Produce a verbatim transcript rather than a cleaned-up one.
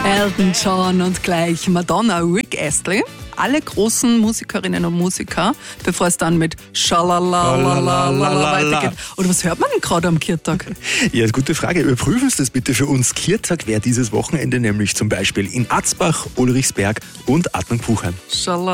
Elton John und gleich Madonna, Rick Astley. Alle großen Musikerinnen und Musiker, bevor es dann mit Schalalalala weitergeht. Oder was hört man denn gerade am Kirtag? Ja, gute Frage. Überprüfen Sie das bitte für uns. Kirtag wäre dieses Wochenende nämlich zum Beispiel in Atzbach, Ulrichsberg und Attnang-Puchheim.